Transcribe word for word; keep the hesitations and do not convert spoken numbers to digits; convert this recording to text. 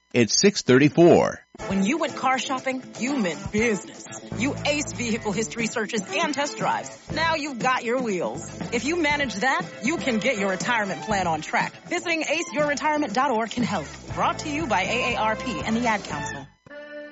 It's six thirty-four. When you went car shopping, you meant business. You aced vehicle history searches and test drives. Now you've got your wheels. If you manage that, you can get your retirement plan on track. Visiting ace your retirement dot org can help. Brought to you by A A R P and the Ad Council.